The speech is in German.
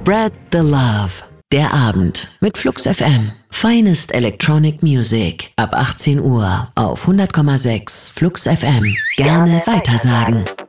Spread the Love. Der Abend mit Flux FM. Finest Electronic Music. Ab 18 Uhr auf 100,6 Flux FM. Gerne weitersagen.